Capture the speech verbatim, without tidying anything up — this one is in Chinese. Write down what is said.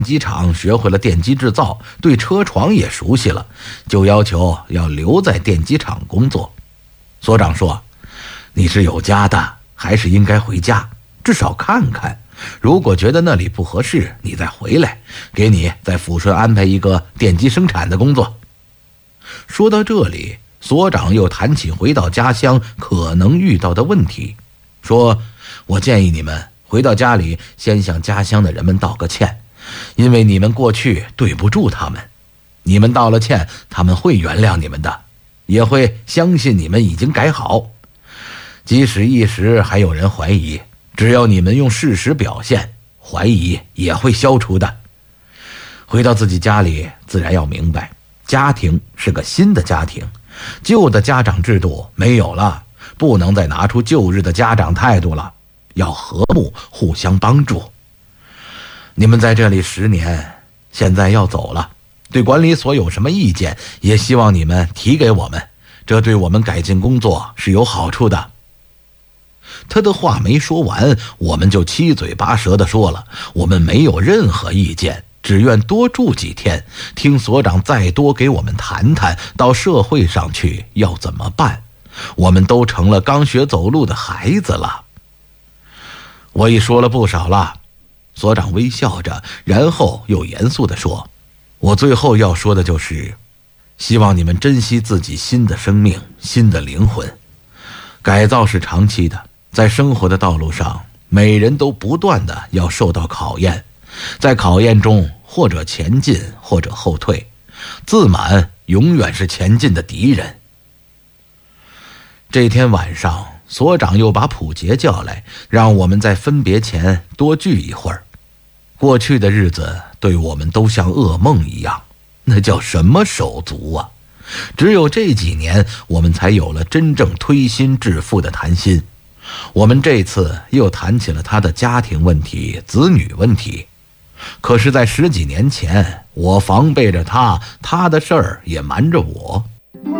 机厂学会了电机制造，对车床也熟悉了，就要求要留在电机厂工作。所长说，你是有家的，还是应该回家，至少看看。如果觉得那里不合适，你再回来，给你在抚顺安排一个电机生产的工作。说到这里，所长又谈起回到家乡可能遇到的问题，说，我建议你们回到家里先向家乡的人们道个歉，因为你们过去对不住他们，你们道了歉，他们会原谅你们的，也会相信你们已经改好。即使一时还有人怀疑，只要你们用事实表现，怀疑也会消除的。回到自己家里，自然要明白，家庭是个新的家庭，旧的家长制度没有了，不能再拿出旧日的家长态度了，要和睦，互相帮助。你们在这里十年，现在要走了，对管理所有什么意见，也希望你们提给我们，这对我们改进工作是有好处的。他的话没说完，我们就七嘴八舌地说了，我们没有任何意见，只愿多住几天，听所长再多给我们谈谈，到社会上去要怎么办。我们都成了刚学走路的孩子了。我已说了不少了，所长微笑着，然后又严肃地说，我最后要说的就是，希望你们珍惜自己新的生命，新的灵魂。改造是长期的，在生活的道路上，每人都不断的要受到考验，在考验中或者前进，或者后退，自满永远是前进的敌人。这天晚上，所长又把普杰叫来，让我们在分别前多聚一会儿。过去的日子对我们都像噩梦一样，那叫什么手足啊！只有这几年，我们才有了真正推心置腹的谈心。我们这次又谈起了他的家庭问题、子女问题。可是在十几年前，我防备着他，他的事儿也瞒着我。